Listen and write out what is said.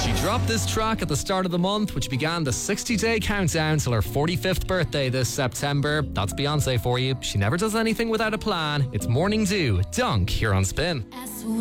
She dropped this track at the start of the month, which began the 60-day countdown till her 45th birthday this September. That's Beyonce for you. She never does anything without a plan. It's Morning Dew, Dunk, here on Spin.